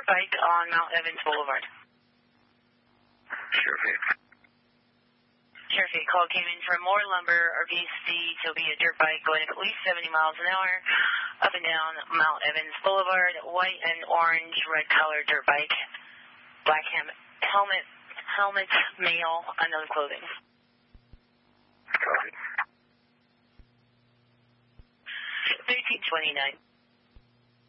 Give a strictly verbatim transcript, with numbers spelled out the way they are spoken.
bike on Mount Evans Boulevard. Sheriff eight. Sheriff eight call came in from Moore Lumber, R V C, to be a dirt bike going at least seventy miles an hour up and down Mount Evans Boulevard, white and orange, red colored dirt bike, black hem- helmet, helmet, male, unknown clothing. Copy. thirteen twenty-nine.